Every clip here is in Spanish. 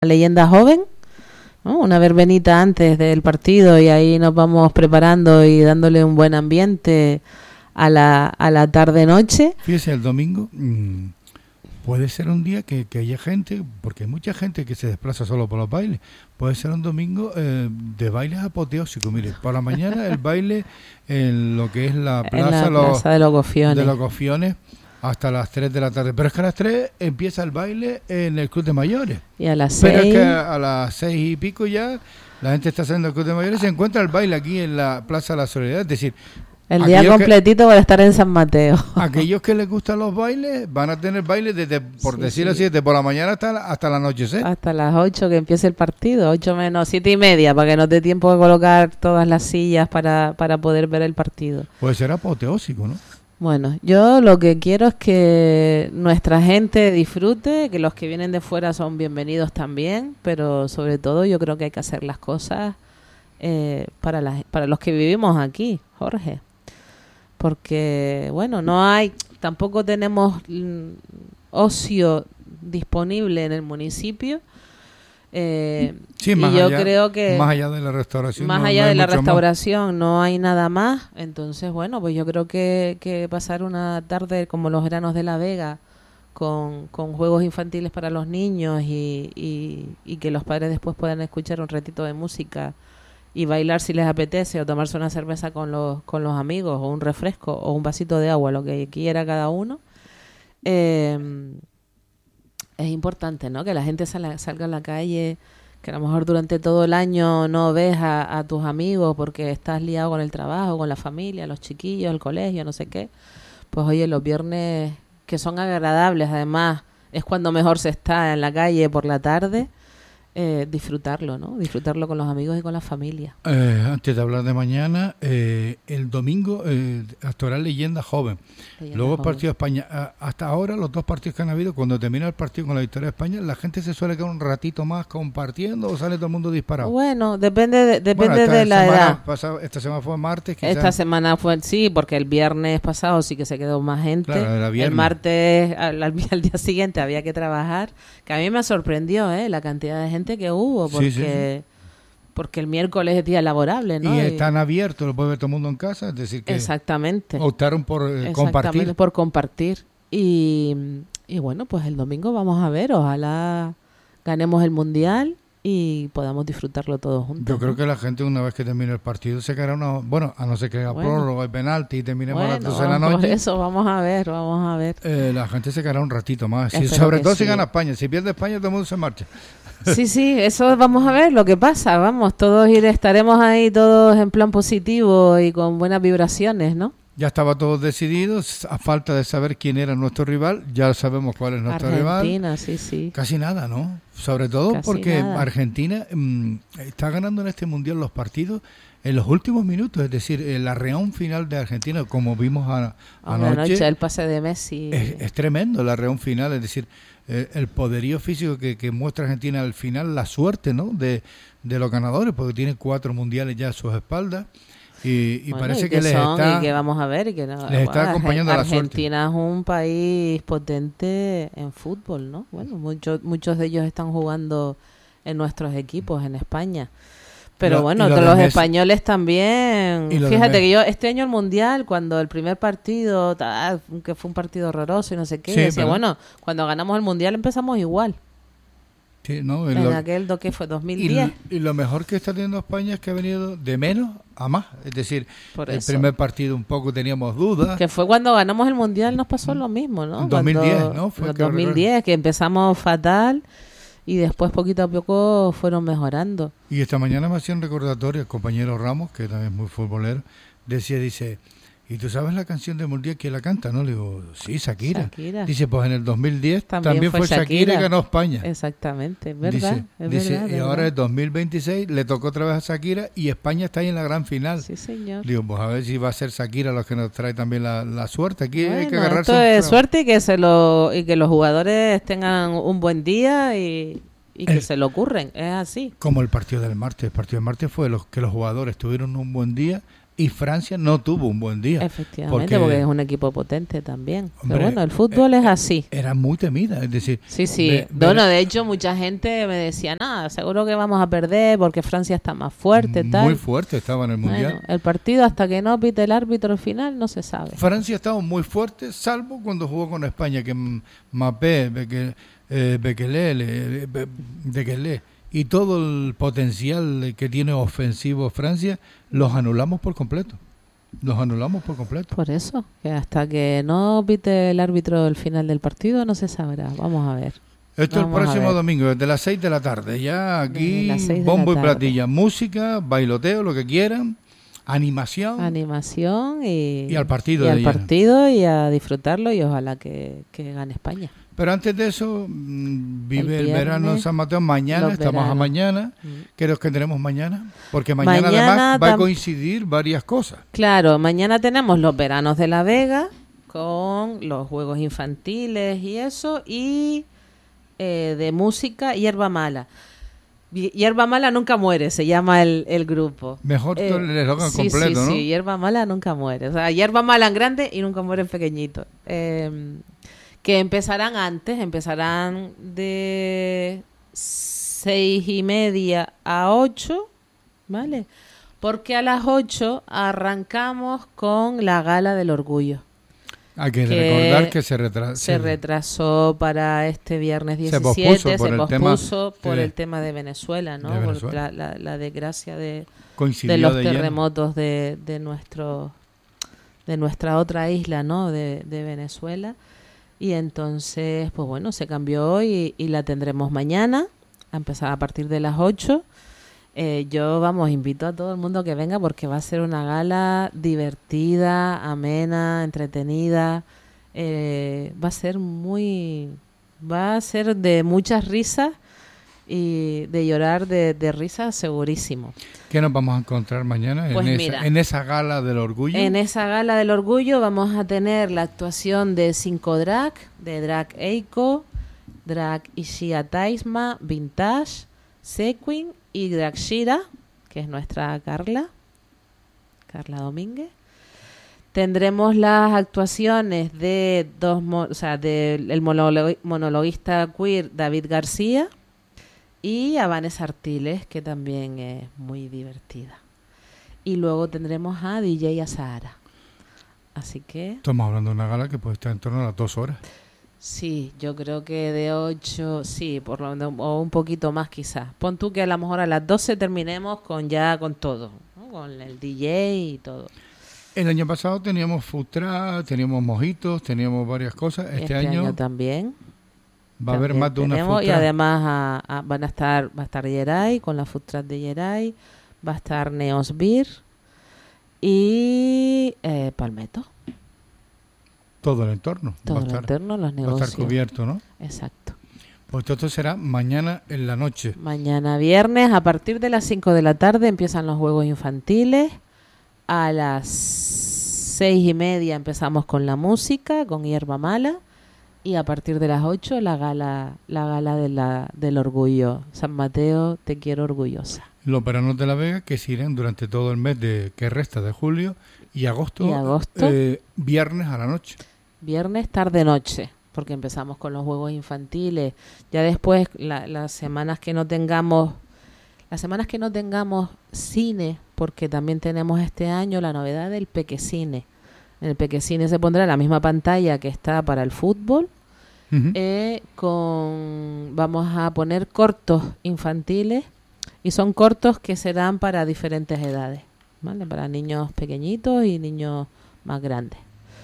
leyenda joven, ¿no? Una verbenita antes del partido y ahí nos vamos preparando y dándole un buen ambiente a la tarde-noche. Fíjese, el domingo puede ser un día que haya gente, porque hay mucha gente que se desplaza solo por los bailes. Puede ser un domingo de bailes apoteósicos. Mire, por la mañana el baile en lo que es la plaza, plaza de los Gofiones. Hasta las 3 de la tarde. Pero es que a las 3 empieza el baile en el Club de Mayores. Y a las 6... Pero es que a las 6 y pico ya la gente está saliendo del Club de Mayores y se encuentra el baile aquí en la Plaza de la Solidaridad. Es decir, el día completito para estar en San Mateo. Aquellos que les gustan los bailes van a tener bailes desde, por decirlo así, desde por la mañana hasta la anochecer. Hasta las 8 que empiece el partido, 8 menos 7 y media, para que nos dé tiempo de colocar todas las sillas para poder ver el partido. Puede ser apoteósico, ¿no? Bueno, yo lo que quiero es que nuestra gente disfrute, que los que vienen de fuera son bienvenidos también, pero sobre todo yo creo que hay que hacer las cosas para los que vivimos aquí, Jorge. Porque, bueno, tampoco tenemos ocio disponible en el municipio. Sí, y yo creo que más allá de la restauración, no hay nada más. Entonces, bueno, pues yo creo que pasar una tarde como los veranos de La Vega con juegos infantiles para los niños y que los padres después puedan escuchar un ratito de música y bailar si les apetece, o tomarse una cerveza con los amigos, o un refresco o un vasito de agua, lo que quiera cada uno. Es importante, ¿no? Que la gente salga a la calle, que a lo mejor durante todo el año no ves a tus amigos porque estás liado con el trabajo, con la familia, los chiquillos, el colegio, no sé qué. Pues oye, los viernes que son agradables, además, es cuando mejor se está en la calle por la tarde, disfrutarlo, ¿no? Disfrutarlo con los amigos y con la familia. Antes de hablar de mañana, el domingo, actuará Leyenda Joven. Luego el partido de España. Hasta ahora, los dos partidos que han habido, cuando termina el partido con la victoria de España, la gente se suele quedar un ratito más compartiendo o sale todo el mundo disparado. Bueno, depende de la edad. Esta semana fue martes, quizás. Esta semana fue, sí, porque el viernes pasado sí que se quedó más gente. Claro, era viernes. El martes, al día siguiente, había que trabajar. Que a mí me sorprendió, la cantidad de gente que hubo, porque el miércoles es día laborable, ¿no? Y están abiertos, lo puede ver todo el mundo en casa, es decir que exactamente. Optaron por compartir. Por compartir. Y bueno, pues el domingo vamos a ver, ojalá ganemos el Mundial y podamos disfrutarlo todos juntos. Yo creo que la gente, una vez que termine el partido, se quedará a no ser que haya prórroga y penalti y terminemos a las 12 de la noche. Por eso, vamos a ver. La gente se quedará un ratito más. Sobre todo si gana España. Si pierde España, todo el mundo se marcha. Sí, eso vamos a ver lo que pasa. Vamos, estaremos ahí todos en plan positivo y con buenas vibraciones, ¿no? Ya estaba todo decidido, a falta de saber quién era nuestro rival, ya sabemos cuál es nuestro rival. Argentina, sí. Casi nada, ¿no? Sobre todo porque Argentina está ganando en este Mundial los partidos en los últimos minutos, es decir, la reón final de Argentina, como vimos anoche. El pase de Messi. Es tremendo la reón final, es decir, el poderío físico que muestra Argentina al final, la suerte, ¿no? de los ganadores, porque tiene 4 mundiales ya a sus espaldas. Y parece que les está... Y que vamos a ver, y que no, les está acompañando la suerte. Argentina es un país potente en fútbol, ¿no? Bueno, muchos de ellos están jugando en nuestros equipos en España. Pero los españoles también. Fíjate que yo este año el Mundial, cuando el primer partido, que fue un partido horroroso y no sé qué, decía, cuando ganamos el Mundial empezamos igual. Sí, ¿no? Aquel que fue 2010. Y lo mejor que está teniendo España es que ha venido de menos a más. Es decir, primer partido un poco teníamos dudas. Que fue cuando ganamos el Mundial, nos pasó lo mismo, ¿no? En 2010, ¿no? Fue 2010, que empezamos fatal y después poquito a poco fueron mejorando. Y esta mañana me hacía un recordatorio el compañero Ramos, que también es muy futbolero, dice... ¿Y tú sabes la canción del Mundial que la canta? ¿No? Le digo, sí, Shakira. Dice, pues en el 2010 también fue Shakira y ganó España. Exactamente, es verdad. Y ahora en 2026 le tocó otra vez a Shakira y España está ahí en la gran final. Sí, señor. Digo, pues a ver si va a ser Shakira los que nos trae también la suerte. Aquí hay que agarrarse. Esto es suerte y que los jugadores tengan un buen día y que se lo ocurren, es así. Como el partido del martes. El partido del martes fue que los jugadores tuvieron un buen día, y Francia no tuvo un buen día. Efectivamente, porque es un equipo potente también. Hombre, pero bueno, el fútbol es así. Era muy temida, es decir... Sí. Bueno, de hecho, mucha gente me decía, nada, seguro que vamos a perder porque Francia está más fuerte, tal. Muy fuerte estaba en el Mundial. Bueno, el partido, hasta que no pite el árbitro al final, no se sabe. Francia estaba muy fuerte, salvo cuando jugó con España, que Mbappé, Bekele y todo el potencial que tiene ofensivo Francia, los anulamos por completo. Por eso, que hasta que no pite el árbitro el final del partido no se sabrá. Vamos a ver. Esto es el próximo domingo, desde las 6 de la tarde. Ya aquí bombo y platilla, música, bailoteo, lo que quieran, animación y al partido. Y a disfrutarlo y ojalá que gane España. Pero antes de eso, vive el verano en San Mateo. Mañana, estamos a mañana. ¿Qué es lo que tenemos mañana? Porque mañana además va a coincidir varias cosas. Claro, mañana tenemos los veranos de La Vega con los juegos infantiles y eso, y de música, Hierba Mala. Hierba Mala nunca muere, se llama el grupo. Mejor el eslogan completo, ¿no? Sí, Hierba Mala nunca muere. O sea, Hierba Mala en grande y nunca muere en pequeñito. Que empezarán de 6:30 a 8, ¿vale? Porque a las 8 arrancamos con la Gala del Orgullo. Hay que recordar que se retrasó para este viernes 17, se pospuso por el tema de Venezuela, ¿no? Por la desgracia de los terremotos de nuestra otra isla, ¿no? De Venezuela. Y entonces, pues bueno, se cambió y la tendremos mañana, a empezar a partir de las 8. Yo, invito a todo el mundo que venga porque va a ser una gala divertida, amena, entretenida. Va a ser de muchas risas y de llorar de risa segurísimo. ¿Qué nos vamos a encontrar mañana en esa gala del orgullo? En esa gala del orgullo vamos a tener la actuación de 5 drag, de Drag Eiko, Drag Ishia Taisma, Vintage, Sequin y Drag Shira, que es nuestra Carla Domínguez. Tendremos las actuaciones de del monologuista queer David García y a Vanessa Artiles, que también es muy divertida. Y luego tendremos a DJ Azahara. Así que... Estamos hablando de una gala que puede estar en torno a las 2 horas. Sí, yo creo que de 8, sí, por lo menos, o un poquito más quizás. Pon tú que a lo mejor a las 12 terminemos con todo, ¿no? Con el DJ y todo. El año pasado teníamos food truck, teníamos mojitos, teníamos varias cosas. Este año también. Va a haber más de una food truck. Y además va a estar Yeray, con la food truck de Yeray, va a estar Neos Beer y Palmetto. Todo el entorno. Los negocios. Va a estar cubierto, ¿no? Exacto. Pues esto será mañana en la noche. Mañana viernes, a partir de las 5 de la tarde, empiezan los juegos infantiles. A las 6:30 empezamos con la música, con Hierba Mala. Y a partir de las 8, la gala del orgullo. San Mateo, te quiero orgullosa. Los veranos de La Vega, que se irán durante todo el mes que resta de julio y agosto. Viernes a la noche. Viernes tarde-noche, porque empezamos con los juegos infantiles. Ya después, las semanas que no tengamos cine, porque también tenemos este año la novedad del Pequecine. En el Pequecine se pondrá la misma pantalla que está para el fútbol. Vamos a poner cortos infantiles, y son cortos que serán para diferentes edades, ¿vale? Para niños pequeñitos y niños más grandes.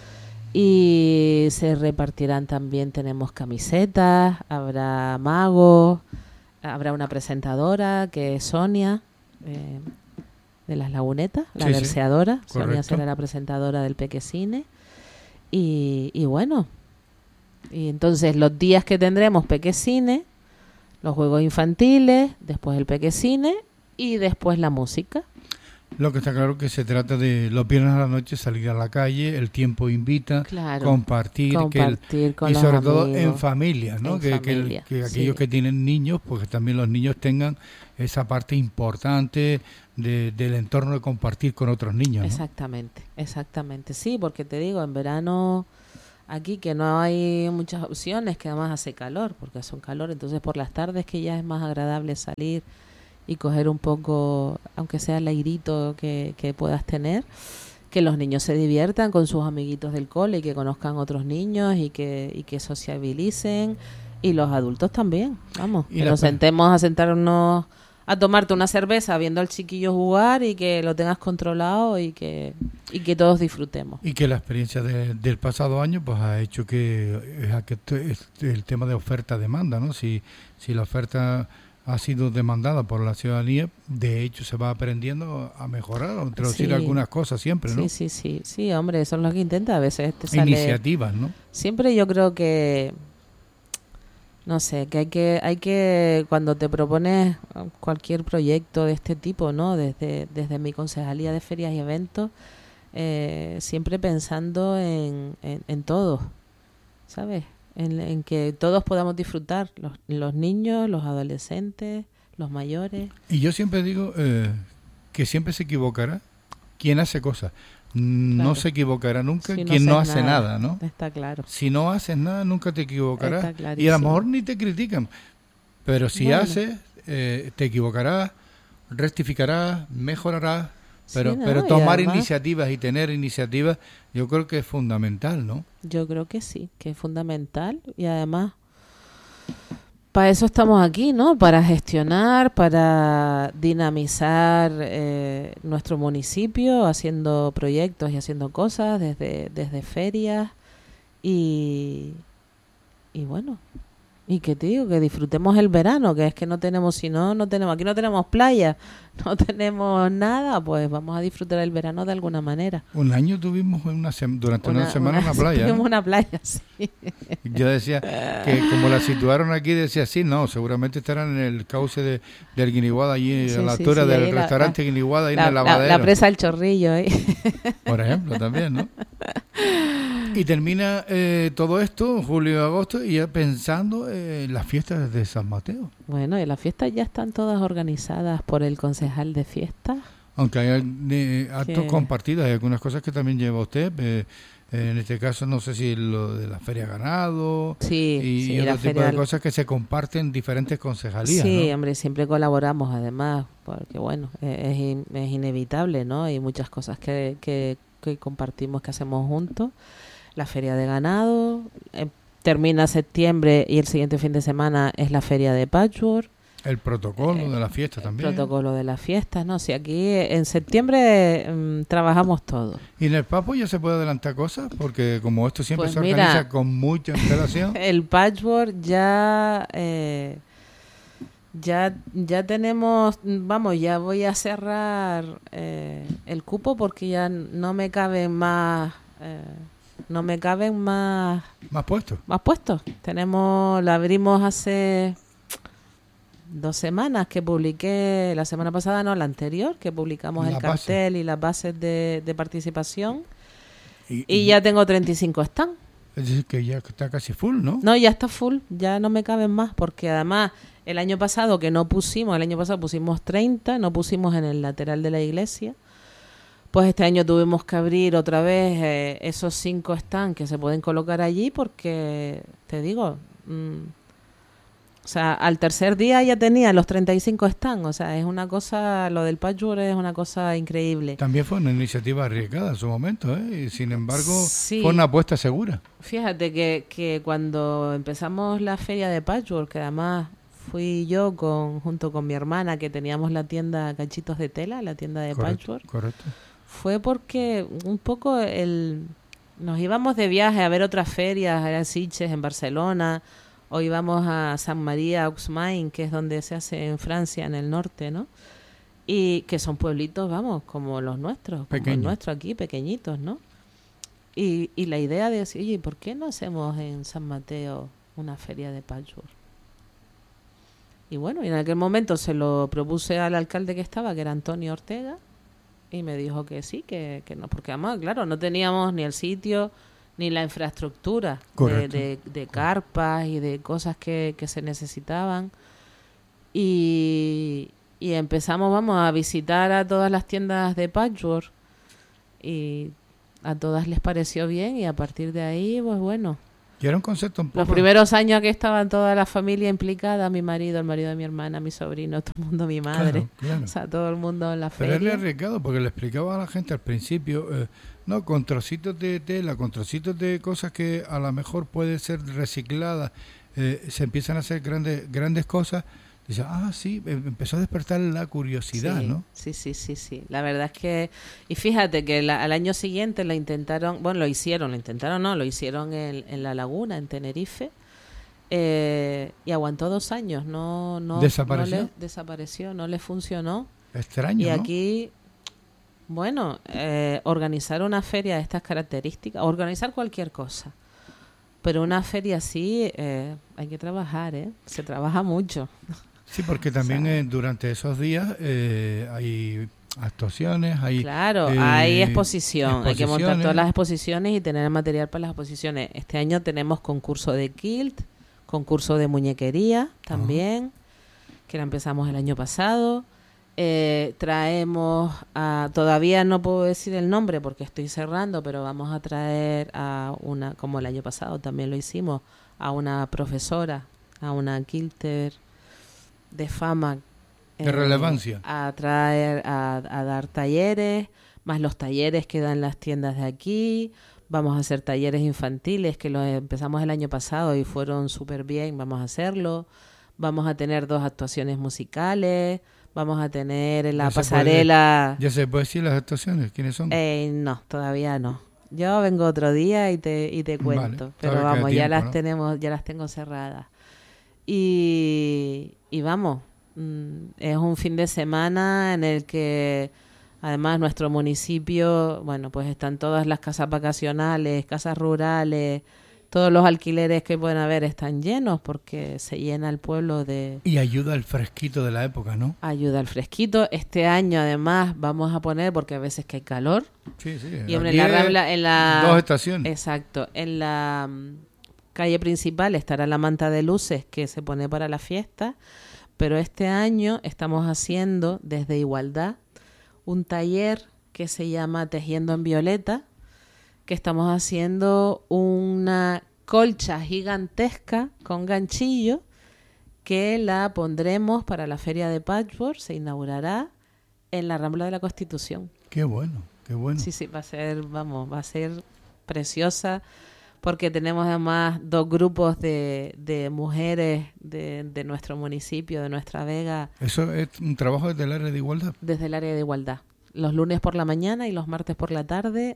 Y se repartirán también, tenemos camisetas, habrá magos, habrá una presentadora que es Sonia, de Las Lagunetas, la verseadora. Sí, Sonia será la presentadora del Pequecine. Y bueno, y entonces los días que tendremos Pequecine, los juegos infantiles, después el Pequecine y después la música. Lo que está claro que se trata de los viernes a la noche salir a la calle, el tiempo invita, Claro, compartir con y los sobre todo amigos, en familia, ¿no? en Que familia, aquellos sí. que tienen niños, pues que también los niños tengan esa parte importante del entorno de compartir con otros niños, ¿no? Exactamente, exactamente. Sí, porque te digo, en verano aquí que no hay muchas opciones, que además hace calor, porque hace un calor, entonces por las tardes que ya es más agradable salir y coger un poco, aunque sea el airito que puedas tener, que los niños se diviertan con sus amiguitos del cole y que conozcan otros niños y que sociabilicen, y los adultos también, vamos, Y que la nos pe- sentemos a sentarnos a tomarte una cerveza viendo al chiquillo jugar y que lo tengas controlado y que todos disfrutemos. Y que la experiencia del pasado año pues ha hecho el tema de oferta-demanda, ¿no? Si la oferta ha sido demandada por la ciudadanía, de hecho se va aprendiendo a mejorar o introducir Sí, algunas cosas siempre, ¿no? sí, hombre, eso es lo que intenta. A veces te sale... Iniciativas, ¿no? Siempre yo creo que, no sé, que hay que cuando te propones cualquier proyecto de este tipo, ¿no? Desde mi concejalía de ferias y eventos, siempre pensando en todos, ¿sabes? En que todos podamos disfrutar, los niños, los adolescentes, los mayores. Y yo siempre digo que siempre se equivocará quien hace cosas. No Claro. se equivocará nunca Si no quien no haces hace nada, ¿no? Está claro. Si no haces nada, nunca te equivocarás. Está Y a lo clarísimo. mejor ni te critican. Pero si Bueno. haces, te equivocarás, rectificarás, mejorarás. Pero, Sí, ¿no? pero Y tomar además, iniciativas y tener iniciativas, yo creo que es fundamental, ¿no? yo creo que sí, que es fundamental y además para eso estamos aquí, ¿no? Para gestionar, para dinamizar nuestro municipio, haciendo proyectos y haciendo cosas desde ferias y, y bueno, y que te digo, que disfrutemos el verano, que es que no tenemos, si no, no tenemos, aquí no tenemos playa, no tenemos nada, pues vamos a disfrutar el verano de alguna manera. Un año tuvimos durante una semana una playa, tuvimos ¿no? una playa, sí. Yo decía que como la situaron aquí, decía sí, no, seguramente estarán en el cauce del Guiniguada, allí Sí, a la sí, altura sí, del ahí restaurante Guiniguada, ahí en el la lavadero. presa del Chorrillo, ¿eh? Por ejemplo, también, ¿no? Y termina todo esto en julio y agosto y ya pensando en las fiestas de San Mateo. Bueno, y las fiestas ya están todas organizadas por el concejal de fiestas. Aunque hay actos Que- compartidos, hay algunas cosas que también lleva usted. En este caso, no sé si lo de la feria ganado Sí, y sí, otro la tipo feria... de cosas que se comparten en diferentes concejalías, Sí, ¿no? hombre, siempre colaboramos además, porque bueno, es inevitable, ¿no? Hay muchas cosas que compartimos, que hacemos juntos. La feria de ganado, termina septiembre y el siguiente fin de semana es la feria de Patchwork. El protocolo de la fiesta también. Protocolo de las fiestas, ¿no? Si aquí en septiembre trabajamos todo. ¿Y en el Papo ya se puede adelantar cosas? Porque como esto siempre Pues se mira, organiza con mucha antelación. El Patchwork ya tenemos, vamos, ya voy a cerrar el cupo porque ya no me caben más, Más puestos. más puestos. La abrimos hace 2 semanas que publiqué, la semana pasada no, la anterior, que publicamos La el base. cartel y las bases de participación Y y ya tengo 35 stands. es decir, que ya está casi full, ¿no? No, ya está full, ya no me caben más, porque además el año pasado pusimos 30, no pusimos en el lateral de la iglesia, pues este año tuvimos que abrir otra vez esos 5 stands que se pueden colocar allí, porque, te digo, o sea, al tercer día ya tenía los 35 stands, o sea, es una cosa, lo del Patchwork es una cosa increíble. También fue una iniciativa arriesgada en su momento, ¿eh? Y sin embargo, Sí. fue una apuesta segura. Fíjate que cuando empezamos la feria de Patchwork, que además fui yo junto con mi hermana, que teníamos la tienda Cachitos de Tela, la tienda de Patchwork, Correcto. fue porque un poco nos íbamos de viaje a ver otras ferias, a Sitges, en Barcelona, o íbamos a San María Auxmain, que es donde se hace en Francia, en el norte, ¿no? Y que son pueblitos, vamos, como los nuestros, como el Pequeños. nuestro aquí, pequeñitos, ¿no? Y la idea de decir, oye, ¿por qué no hacemos en San Mateo una feria de Patchwork? Y bueno, y en aquel momento se lo propuse al alcalde que estaba, que era Antonio Ortega, y me dijo que sí, que no, porque además, claro, no teníamos ni el sitio ni la infraestructura de carpas y de cosas que se necesitaban. Y empezamos, a visitar a todas las tiendas de patchwork y a todas les pareció bien y a partir de ahí, pues bueno. Y era un concepto un poco... Los primeros años que estaban toda la familia implicada, mi marido, el marido de mi hermana, mi sobrino, todo el mundo, mi madre, claro. O sea, todo el mundo en la feria. Pero era arriesgado porque le explicaba a la gente al principio, no, con trocitos de tela, con trocitos de cosas que a lo mejor pueden ser recicladas, se empiezan a hacer grandes cosas. Dice, sí, empezó a despertar la curiosidad, sí, ¿no? Sí. La verdad es que... Y fíjate que al año siguiente lo intentaron... Bueno, lo hicieron en La Laguna, en Tenerife. Y aguantó 2 años. No desapareció, no le funcionó. Extraño, y ¿no? aquí, bueno, organizar una feria de estas características, organizar cualquier cosa. Pero una feria así, hay que trabajar, se trabaja mucho. Sí, porque también durante esos días hay actuaciones, hay... Claro, hay exposición, hay que montar todas las exposiciones y tener material para las exposiciones. Este año tenemos concurso de kilt, concurso de muñequería también, que la empezamos el año pasado. Traemos todavía no puedo decir el nombre porque estoy cerrando, pero vamos a traer a una, como el año pasado también lo hicimos, a una profesora, a una quilter de fama, de relevancia, a traer a dar talleres, más los talleres que dan las tiendas de aquí. Vamos a hacer talleres infantiles que los empezamos el año pasado y fueron súper bien, vamos a hacerlo. Vamos a tener 2 actuaciones musicales. Vamos a tener la pasarela... ¿Ya se puede decir las actuaciones? ¿Quiénes son? No, todavía no. Yo vengo otro día y te cuento. Vale, pero vamos, ya las tenemos, ya las tengo cerradas. Y vamos, es un fin de semana en el que además nuestro municipio, bueno, pues están todas las casas vacacionales, casas rurales... Todos los alquileres que pueden haber están llenos porque se llena el pueblo de... Y ayuda al fresquito de la época, ¿no? Ayuda al fresquito. Este año, además, vamos a poner, porque a veces que hay calor. Sí. Y hombre, en la Rambla... 2 estaciones. Exacto. En la calle principal estará la manta de luces que se pone para la fiesta. Pero este año estamos haciendo, desde Igualdad, un taller que se llama Tejiendo en Violeta, que estamos haciendo una colcha gigantesca con ganchillo que la pondremos para la feria de patchwork, se inaugurará en la Rambla de la Constitución. Qué bueno. Sí, va a ser preciosa porque tenemos además 2 grupos de mujeres de nuestro municipio, de nuestra Vega. ¿Eso es un trabajo desde el área de igualdad? Desde el área de igualdad. Los lunes por la mañana y los martes por la tarde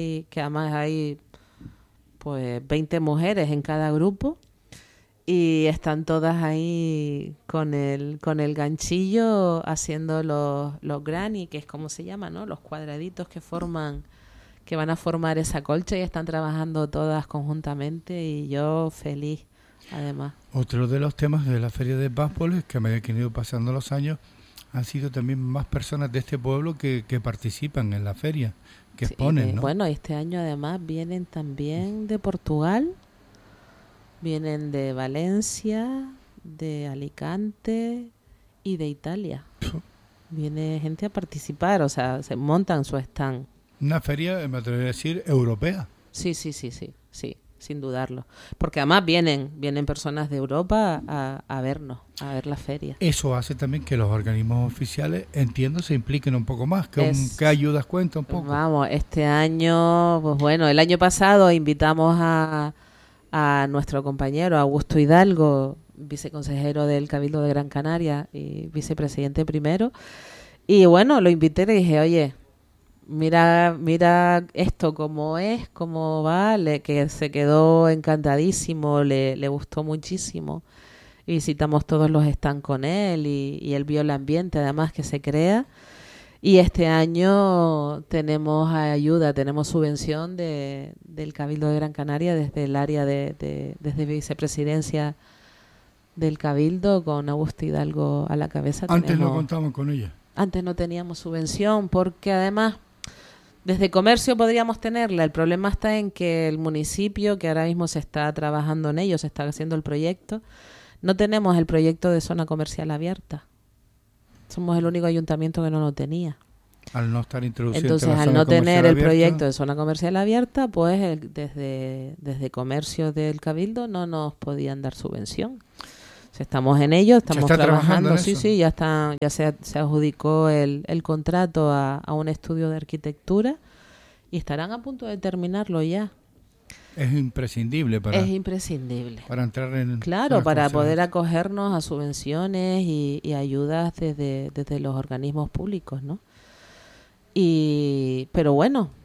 hay pues 20 mujeres en cada grupo y están todas ahí con el ganchillo haciendo los granny, que es como se llama, ¿no? Los cuadraditos que van a formar esa colcha y están trabajando todas conjuntamente y yo feliz además. Otro de los temas de la Feria de Patchwork es que a medida que han ido pasando los años han sido también más personas de este pueblo que participan en la feria, que exponen, ¿no? Bueno, este año además vienen también de Portugal, vienen de Valencia, de Alicante y de Italia. Viene gente a participar, o sea, se montan su stand. Una feria, me atrevería a decir, europea. Sí, sin dudarlo. Porque además vienen personas de Europa a vernos, a ver la feria. Eso hace también que los organismos oficiales, entiendo, se impliquen un poco más. ¿Qué ayudas cuenta un poco? Vamos, este año, pues bueno, el año pasado invitamos a nuestro compañero Augusto Hidalgo, viceconsejero del Cabildo de Gran Canaria y vicepresidente primero. Y bueno, lo invité y le dije, oye, mira esto cómo es, cómo va, que se quedó encantadísimo, le gustó muchísimo. Visitamos todos los stands con él y él vio el ambiente además que se crea. Y este año tenemos subvención del Cabildo de Gran Canaria desde el área desde vicepresidencia del Cabildo con Augusto Hidalgo a la cabeza. Antes no contamos con ella. Antes no teníamos subvención porque además desde comercio podríamos tenerla. El problema está en que el municipio, que ahora mismo se está trabajando en ello, se está haciendo el proyecto, no tenemos el proyecto de zona comercial abierta. Somos el único ayuntamiento que no lo tenía. Al no estar introducido. Entonces, al no tener el proyecto de zona comercial abierta, pues desde comercio del Cabildo no nos podían dar subvención. O sea, estamos en ello, estamos trabajando. Sí, ya se adjudicó el contrato a un estudio de arquitectura y estarán a punto de terminarlo ya. Es imprescindible para entrar en... Claro, para poder acogernos a subvenciones y ayudas desde los organismos públicos, ¿no? Pero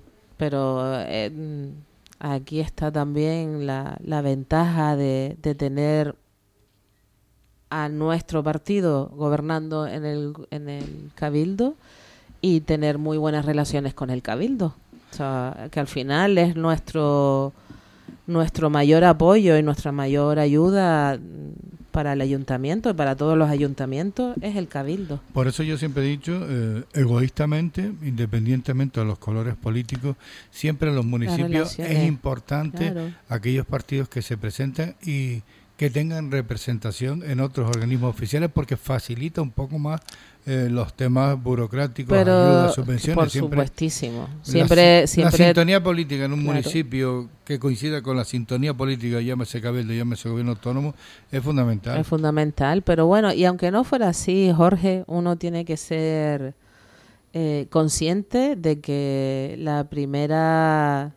aquí está también la ventaja de tener a nuestro partido gobernando en el Cabildo y tener muy buenas relaciones con el Cabildo. O sea, que al final es nuestro mayor apoyo y nuestra mayor ayuda para el ayuntamiento y para todos los ayuntamientos es el Cabildo. Por eso yo siempre he dicho, egoístamente, independientemente de los colores políticos, siempre en los municipios es importante, claro, aquellos partidos que se presentan y que tengan representación en otros organismos oficiales, porque facilita un poco más los temas burocráticos, ayudas, subvenciones. Por supuestísimo. Siempre la sintonía política en un municipio que coincida con la sintonía política, llámese Cabildo, llámese gobierno autónomo, es fundamental. Es fundamental, pero bueno, y aunque no fuera así, Jorge, uno tiene que ser consciente de que la primera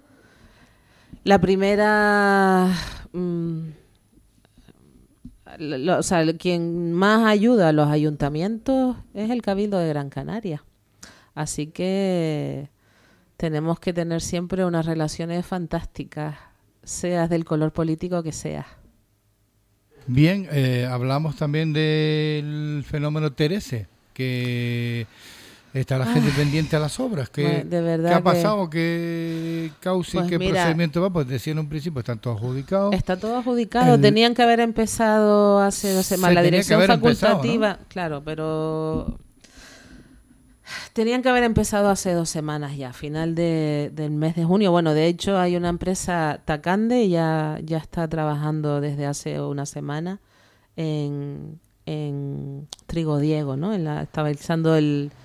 o sea, quien más ayuda a los ayuntamientos es el Cabildo de Gran Canaria. Así que tenemos que tener siempre unas relaciones fantásticas, seas del color político que seas. Bien, hablamos también del fenómeno Terese, que está la gente pendiente a las obras. ¿Qué ha pasado? ¿Qué causa y qué procedimiento va? Pues decía en un principio, están todos adjudicados. Está todo adjudicado. Tenían que haber empezado hace 2 semanas. La dirección facultativa, empezado, ¿no? Claro, pero tenían que haber empezado hace 2 semanas ya, final del mes de junio. Bueno, de hecho hay una empresa, Tacande, ya está trabajando desde hace 1 semana en Trigo Diego, ¿no? Estaba realizando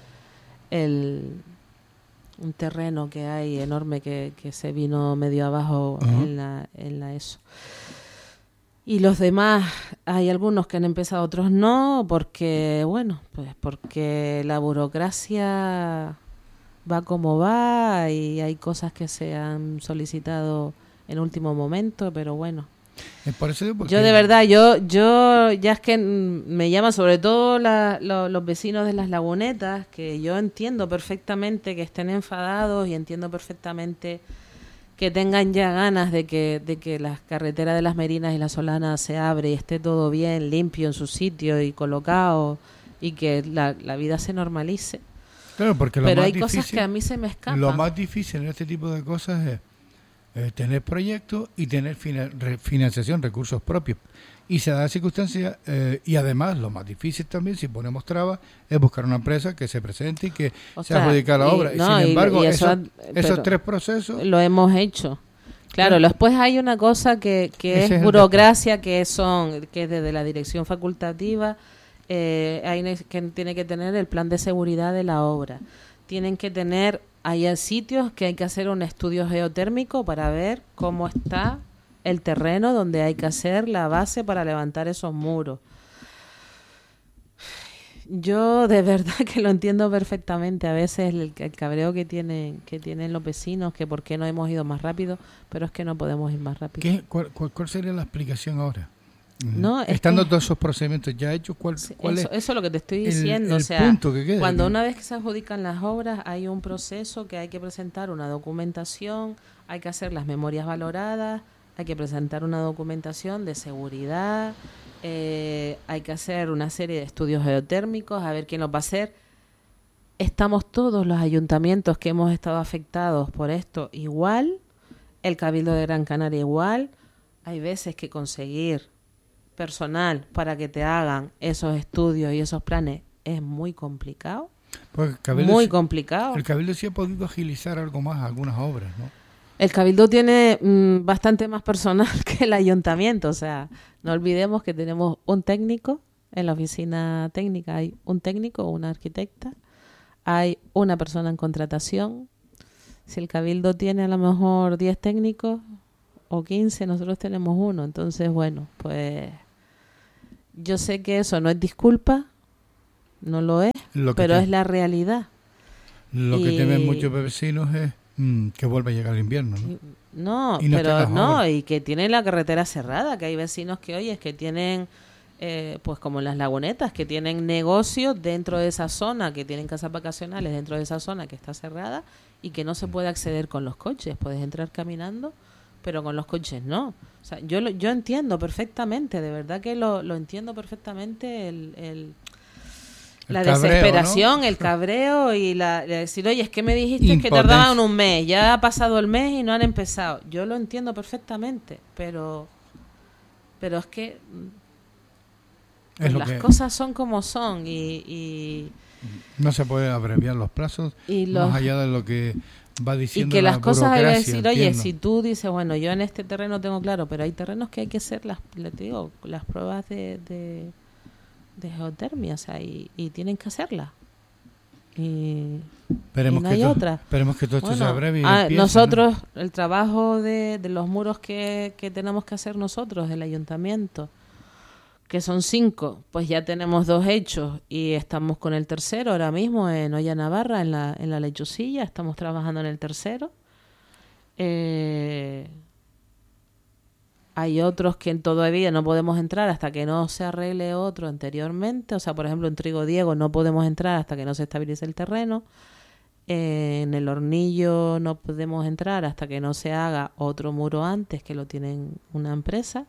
un terreno que hay enorme que se vino medio abajo en la ESO. Y los demás, hay algunos que han empezado, otros no, porque la burocracia va como va y hay cosas que se han solicitado en último momento, pero bueno. Por eso yo de verdad, yo ya es que me llaman sobre todo los vecinos de las Lagunetas, que yo entiendo perfectamente que estén enfadados y entiendo perfectamente que tengan ya ganas de que la carretera de las Merinas y la Solana se abre y esté todo bien, limpio en su sitio y colocado y que la vida se normalice. Claro, porque pero hay cosas que a mí se me escapan. Lo más difícil en este tipo de cosas es tener proyectos y tener financiación, recursos propios. Y se da la circunstancia, y además lo más difícil también, si ponemos trabas, es buscar una empresa que se presente y que se adjudique la obra. Sin embargo, esos 3 procesos... Lo hemos hecho. Claro, después hay una cosa que es burocracia, que es desde la dirección facultativa, que tiene que tener el plan de seguridad de la obra. Tienen que tener... Hay sitios que hay que hacer un estudio geotérmico para ver cómo está el terreno donde hay que hacer la base para levantar esos muros. Yo de verdad que lo entiendo perfectamente. A veces el cabreo que tienen los vecinos, que por qué no hemos ido más rápido, pero es que no podemos ir más rápido. ¿Cuál sería la explicación ahora? No, estando todos esos procedimientos ya hechos, ¿cuál es eso es lo que te estoy diciendo? El punto que queda, cuando una vez que se adjudican las obras hay un proceso que hay que presentar una documentación, hay que hacer las memorias valoradas, hay que presentar una documentación de seguridad, hay que hacer una serie de estudios geotérmicos, a ver quién los va a hacer. Estamos todos los ayuntamientos que hemos estado afectados por esto igual, el Cabildo de Gran Canaria igual. Hay veces que conseguir personal para que te hagan esos estudios y esos planes es muy complicado. Pues muy complicado. El Cabildo sí ha podido agilizar algo más algunas obras, ¿no? El Cabildo tiene bastante más personal que el Ayuntamiento. O sea, no olvidemos que tenemos un técnico. En la oficina técnica hay un técnico o una arquitecta. Hay una persona en contratación. Si el Cabildo tiene a lo mejor 10 técnicos o 15, nosotros tenemos uno. Entonces, bueno, pues yo sé que eso no es disculpa, no lo es, pero es la realidad. Lo que temen muchos vecinos es que vuelva a llegar el invierno, ¿no? Y que tienen la carretera cerrada, que hay vecinos que, oye, es que tienen, pues como las Lagunetas, que tienen negocios dentro de esa zona, que tienen casas vacacionales dentro de esa zona que está cerrada y que no se puede acceder con los coches. Puedes entrar caminando, pero con los coches no. O sea, yo entiendo perfectamente, de verdad que lo entiendo perfectamente la cabreo, desesperación, ¿no? El cabreo y decir, oye, es que me dijiste que tardaban un mes, ya ha pasado el mes y no han empezado. Yo lo entiendo perfectamente, pero es que pues las cosas son como son y no se puede abreviar los plazos más allá de lo que va diciendo y que las cosas hay que decir, entiendo. oye, si tú dices, bueno, yo en este terreno tengo claro, pero hay terrenos que hay que hacer las pruebas de geotermia, o sea, y tienen que hacerlas. Y no hay otra. Esperemos que todo esto se abrevie. Nosotros, ¿no? El trabajo de los muros que tenemos que hacer nosotros, del ayuntamiento, que son 5, pues ya tenemos 2 hechos y estamos con el tercero ahora mismo en Olla Navarra, en la Lechusilla, estamos trabajando en el tercero. Hay otros que todavía no podemos entrar hasta que no se arregle otro anteriormente. O sea, por ejemplo, en Trigo Diego no podemos entrar hasta que no se estabilice el terreno. En el Hornillo no podemos entrar hasta que no se haga otro muro antes, que lo tienen una empresa.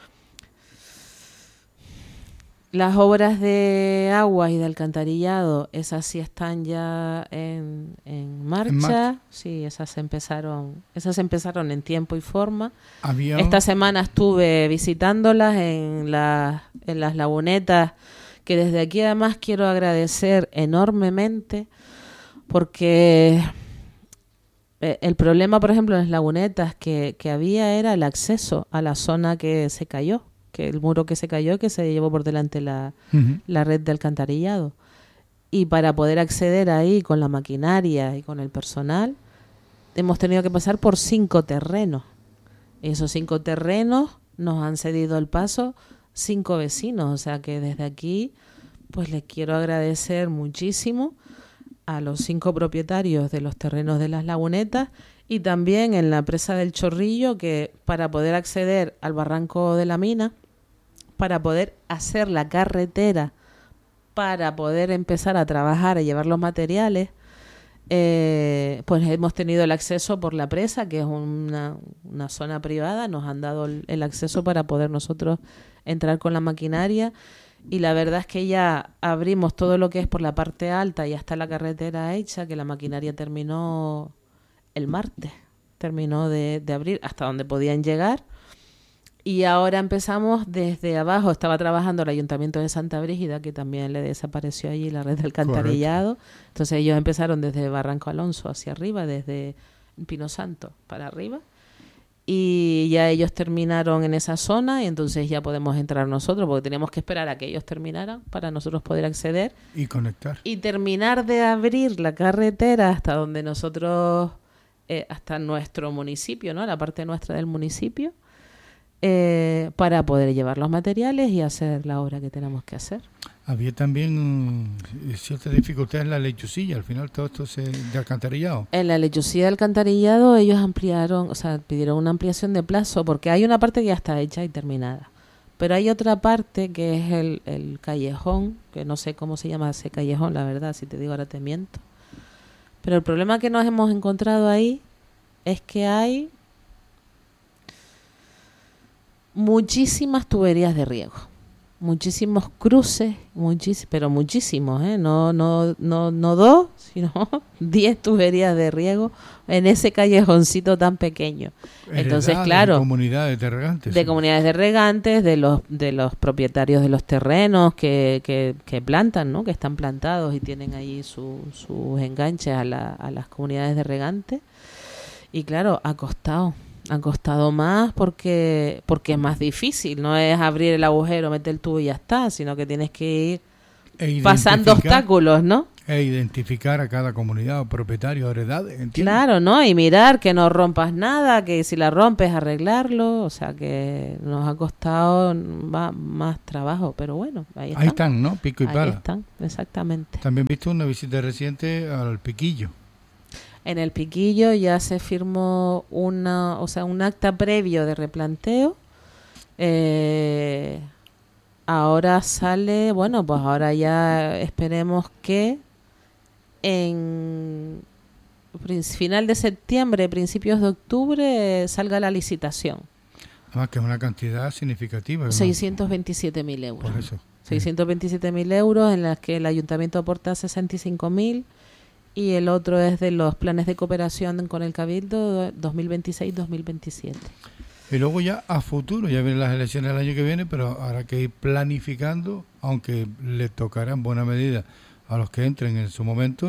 Las obras de agua y de alcantarillado, esas sí están ya en marcha. Sí, esas empezaron en tiempo y forma. Esta semana estuve visitándolas en las lagunetas, que desde aquí además quiero agradecer enormemente, porque el problema, por ejemplo, en las lagunetas que había era el acceso a la zona que se cayó, que el muro que se cayó, que se llevó por delante la red de alcantarillado. Y para poder acceder ahí con la maquinaria y con el personal, hemos tenido que pasar por 5 terrenos. Y esos 5 terrenos nos han cedido el paso 5 vecinos. O sea que desde aquí, pues les quiero agradecer muchísimo a los 5 propietarios de los terrenos de las lagunetas, y también en la presa del Chorrillo, que para poder acceder al barranco de la mina, para poder hacer la carretera, para poder empezar a trabajar, a llevar los materiales, pues hemos tenido el acceso por la presa, que es una zona privada. Nos han dado el acceso para poder nosotros entrar con la maquinaria, y la verdad es que ya abrimos todo lo que es por la parte alta y ya está la carretera hecha, que la maquinaria terminó el martes, terminó de abrir hasta donde podían llegar. Y ahora empezamos desde abajo. Estaba trabajando el Ayuntamiento de Santa Brígida, que también le desapareció allí la red del alcantarillado. Correcto. Entonces ellos empezaron desde Barranco Alonso hacia arriba, desde Pino Santo para arriba. Y ya ellos terminaron en esa zona, y entonces ya podemos entrar nosotros, porque teníamos que esperar a que ellos terminaran para nosotros poder acceder. Y conectar. Y terminar de abrir la carretera hasta donde nosotros, hasta nuestro municipio, ¿no? La parte nuestra del municipio. Para poder llevar los materiales y hacer la obra que tenemos que hacer. Había también cierta dificultad en la lechusilla, al final todo esto de alcantarillado. En la lechusilla de alcantarillado ellos ampliaron, o sea, pidieron una ampliación de plazo, porque hay una parte que ya está hecha y terminada, pero hay otra parte que es el callejón, que no sé cómo se llama ese callejón, la verdad, si te digo ahora te miento. Pero el problema que nos hemos encontrado ahí es que hay muchísimas tuberías de riego. muchísimos cruces, pero muchísimos, no 2, sino 10 tuberías de riego en ese callejoncito tan pequeño. Entonces, claro, de comunidades de regantes. De comunidades de regantes, de los propietarios de los terrenos que plantan, ¿no? Que están plantados y tienen ahí sus enganches a las comunidades de regantes. Y claro, ha costado más porque es más difícil, no es abrir el agujero, meter el tubo y ya está, sino que tienes que ir pasando obstáculos, ¿no? E identificar a cada comunidad o propietario o heredad, ¿entiendes? Claro, ¿no? Y mirar que no rompas nada, que si la rompes arreglarlo, o sea que nos ha costado más trabajo, pero bueno, ahí están, ¿no? Pico y pala. Ahí están, exactamente. También viste una visita reciente al Piquillo. En el Piquillo ya se firmó un acta previo de replanteo. Ahora sale, pues ahora ya esperemos que en final de septiembre, principios de octubre, salga la licitación. Además que es una cantidad significativa, ¿no? 627.000 euros. Por eso. 627.000 euros en las que el ayuntamiento aporta 65.000. Y el otro es de los planes de cooperación con el Cabildo 2026-2027. Y luego ya a futuro, ya vienen las elecciones el año que viene, pero habrá que ir planificando, aunque le tocará en buena medida a los que entren en su momento.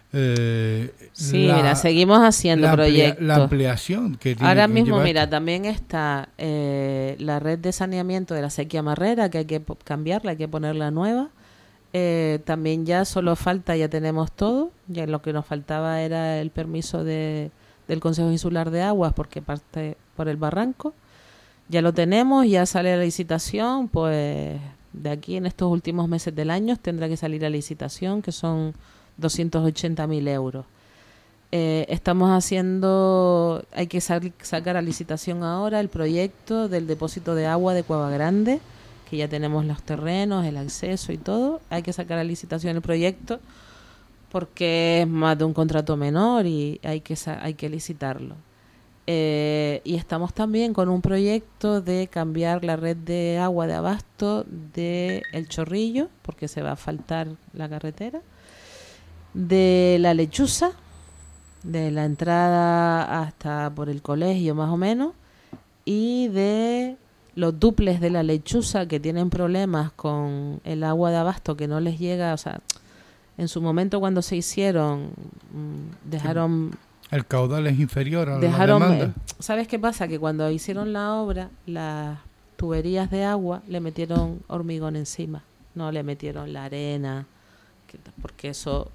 Seguimos haciendo proyectos. La ampliación que tiene. Ahora mismo, también está la red de saneamiento de la Sequía Marrera, que hay que cambiarla, hay que ponerla nueva. También ya solo falta, ya tenemos todo, ya lo que nos faltaba era el permiso del Consejo Insular de Aguas porque parte por el barranco, ya lo tenemos, ya sale la licitación, pues de aquí en estos últimos meses del año tendrá que salir la licitación, que son 280.000 euros. Estamos haciendo, hay que sacar a licitación ahora el proyecto del depósito de agua de Cueva Grande, que ya tenemos los terrenos, el acceso y todo. Hay que sacar a licitación el proyecto porque es más de un contrato menor y hay que licitarlo. Y estamos también con un proyecto de cambiar la red de agua de abasto de El Chorrillo, porque se va a faltar la carretera, de la Lechuza, de la entrada hasta por el colegio más o menos, y de los duples de la Lechuza que tienen problemas con el agua de abasto que no les llega, o sea, en su momento cuando se hicieron dejaron... El caudal es inferior a la demanda. ¿Sabes qué pasa? Que cuando hicieron la obra, las tuberías de agua le metieron hormigón encima, no le metieron la arena, porque eso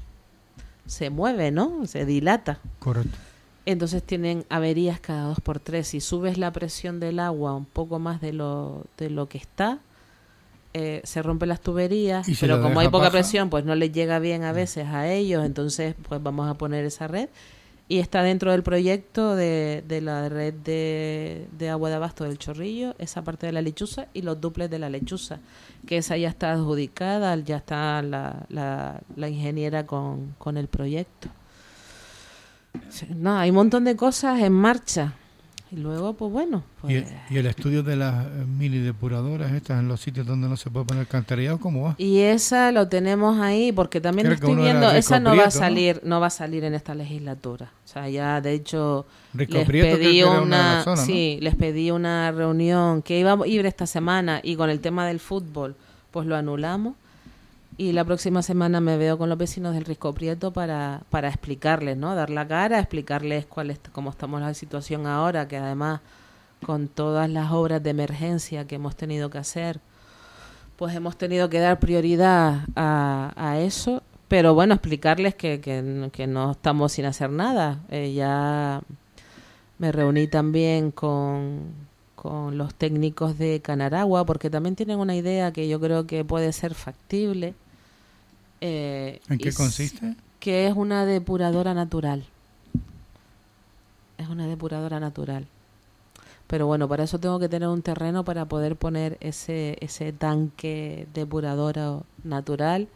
se mueve, ¿no? Se dilata. Correcto. Entonces tienen averías cada 2x3. Si subes la presión del agua un poco más de lo que está, se rompen las tuberías, pero como hay poca presión, pues no les llega bien a veces a ellos, entonces pues vamos a poner esa red. Y está dentro del proyecto de la red de agua de abasto del Chorrillo, esa parte de la Lechuza y los duples de la Lechuza, que esa ya está adjudicada, ya está la ingeniera con el proyecto. No, hay un montón de cosas en marcha. Y luego, pues bueno. Pues... ¿Y el estudio de las mini depuradoras estas en los sitios donde no se puede poner alcantarillado, cómo va? Y esa lo tenemos ahí, porque también estoy viendo, esa no va a salir en esta legislatura. O sea, ya de hecho les pedí les pedí una reunión que iba a ir esta semana y con el tema del fútbol, pues lo anulamos. Y la próxima semana me veo con los vecinos del Risco Prieto para explicarles, ¿no? Dar la cara, explicarles cómo estamos en la situación ahora, que además con todas las obras de emergencia que hemos tenido que hacer, pues hemos tenido que dar prioridad a eso. Pero bueno, explicarles que no estamos sin hacer nada. Ya me reuní también con los técnicos de Canaragua, porque también tienen una idea que yo creo que puede ser factible. ¿En qué consiste? Que es una depuradora natural. Es una depuradora natural. Pero bueno, para eso tengo que tener un terreno para poder poner ese tanque depuradora natural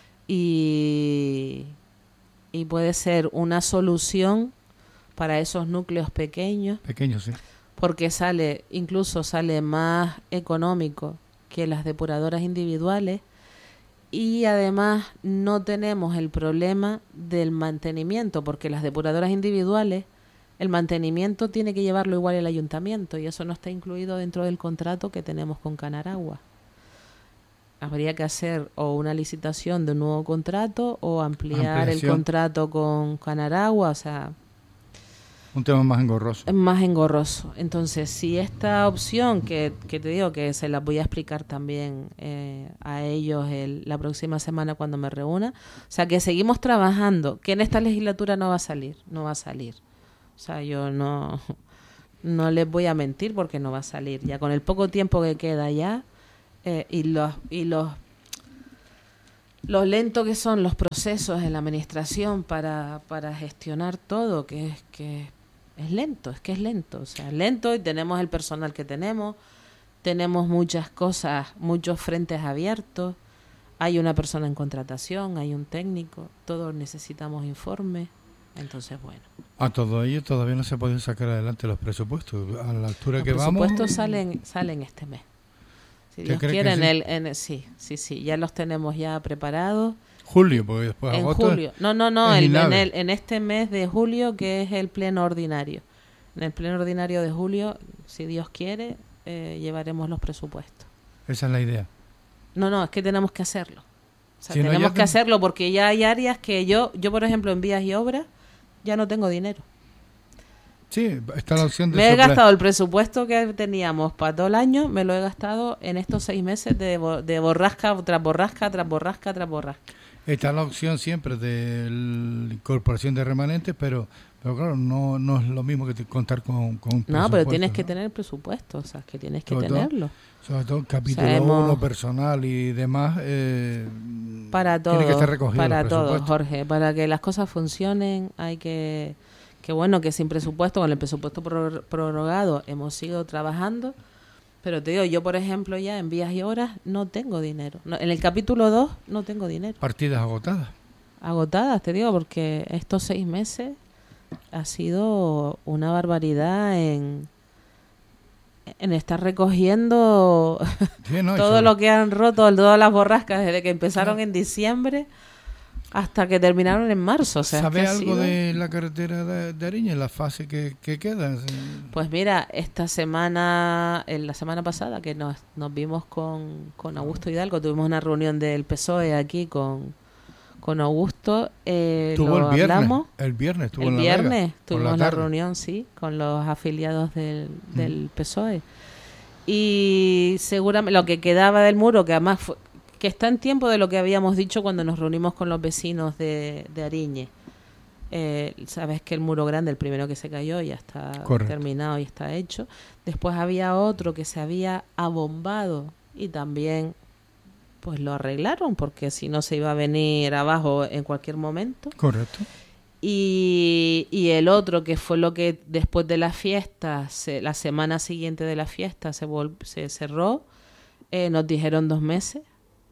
y puede ser una solución para esos núcleos pequeños. Pequeños, sí. Porque incluso sale más económico que las depuradoras individuales, y además no tenemos el problema del mantenimiento, porque las depuradoras individuales, el mantenimiento tiene que llevarlo igual el ayuntamiento, y eso no está incluido dentro del contrato que tenemos con Canaragua. Habría que hacer o una licitación de un nuevo contrato o ampliar el contrato con Canaragua, o sea... Un tema más engorroso. Es más engorroso. Entonces, si esta opción, que te digo que se la voy a explicar también a ellos la próxima semana cuando me reúna, o sea, que seguimos trabajando, que en esta legislatura no va a salir. O sea, yo no les voy a mentir porque no va a salir. Ya con el poco tiempo que queda ya, y los lento que son los procesos en la administración para gestionar todo, que es lento, o sea, es lento, y tenemos el personal que tenemos muchas cosas, muchos frentes abiertos, hay una persona en contratación, hay un técnico, todos necesitamos informes, entonces bueno. A todo ello todavía no se pueden sacar adelante los presupuestos, a la altura que vamos. Los presupuestos salen este mes. Si Dios quiere, sí, ya los tenemos ya preparados. Julio, porque después en agosto. Julio. No, en este mes de julio, que es el pleno ordinario. En el pleno ordinario de julio, si Dios quiere, llevaremos los presupuestos. Esa es la idea. No, es que tenemos que hacerlo. O sea, tenemos que hacerlo porque ya hay áreas que yo, por ejemplo, en vías y obras, ya no tengo dinero. Sí, está la opción de me he gastado el presupuesto que teníamos para todo el año, me lo he gastado en estos 6 meses de borrasca tras borrasca, tras borrasca, tras borrasca. Está la opción siempre de la incorporación de remanentes, pero claro, no es lo mismo que contar con un presupuesto. No, pero tienes que tener presupuesto, o sea, que tienes que tenerlo. Sobre todo capítulo 1, personal y demás. Para todo, tiene que estar recogido para todo, Jorge. Para que las cosas funcionen hay que bueno, que sin presupuesto, con el presupuesto prorrogado hemos ido trabajando, pero te digo, yo por ejemplo ya en vías y obras no tengo dinero. En el capítulo 2 no tengo dinero. Partidas agotadas. Agotadas, te digo, porque estos 6 meses ha sido una barbaridad en estar recogiendo todo lo que han roto, todas las borrascas desde que empezaron en diciembre hasta que terminaron en marzo. O sea, ¿Sabes algo de la carretera de Ariñe, la fase que queda? Pues mira, la semana pasada que nos vimos con Augusto Hidalgo, tuvimos una reunión del PSOE aquí con Augusto. Tuvo el viernes tuvimos la reunión, sí, con los afiliados del PSOE. Y seguramente lo que quedaba del muro, que además que está en tiempo de lo que habíamos dicho cuando nos reunimos con los vecinos de Ariñe. Sabes que el muro grande, el primero que se cayó, ya está terminado y está hecho. Después había otro que se había abombado y también pues lo arreglaron, porque si no se iba a venir abajo en cualquier momento. Correcto. Y el otro, que fue lo que después de la fiesta, la semana siguiente de la fiesta se cerró, nos dijeron 2 meses.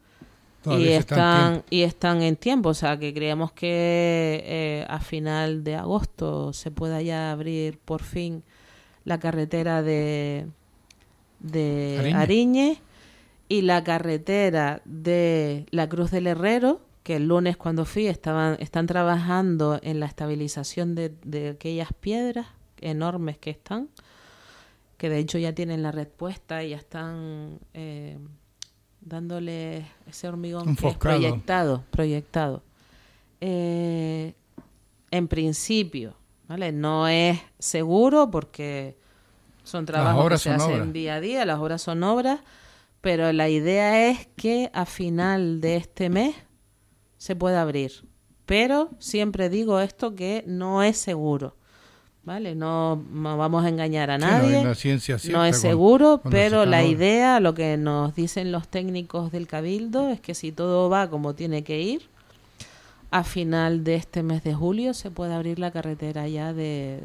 Y están en tiempo, o sea que creemos que a final de agosto se pueda ya abrir por fin la carretera de Ariñe y la carretera de la Cruz del Herrero, que el lunes cuando fui están trabajando en la estabilización de aquellas piedras enormes que están, que de hecho ya tienen la red puesta y ya están dándole ese hormigón que es proyectado. En principio, ¿vale? No es seguro porque son trabajos que se hacen día a día, las obras son obras, pero la idea es que a final de este mes se pueda abrir. Pero siempre digo esto, que no es seguro, ¿vale? No vamos a engañar a nadie, no es seguro, pero la idea, lo que nos dicen los técnicos del Cabildo, es que si todo va como tiene que ir, a final de este mes de julio se puede abrir la carretera ya de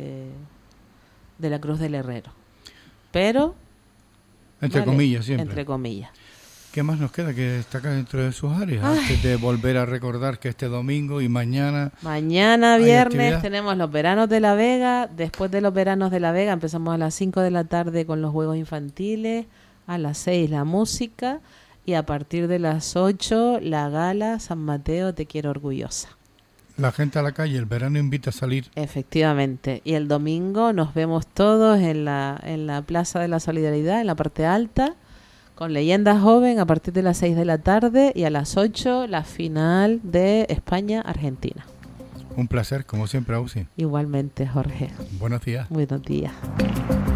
la Cruz del Herrero. Pero entre comillas siempre. Entre comillas. ¿Qué más nos queda que destacar dentro de sus áreas? Antes de volver a recordar que este domingo y mañana viernes tenemos los veranos de La Vega. Después de los veranos de La Vega empezamos a las 5 de la tarde con los juegos infantiles. a las 6 la música y a partir de las 8 la gala San Mateo Te quiero orgullosa. La gente a la calle, el verano invita a salir. Efectivamente. Y el domingo nos vemos todos en la Plaza de la Solidaridad, en la parte alta, con Leyenda Joven a partir de las 6 de la tarde y a las 8 la final de España-Argentina. Un placer, como siempre, Ausi. Igualmente, Jorge. Buenos días. Buenos días.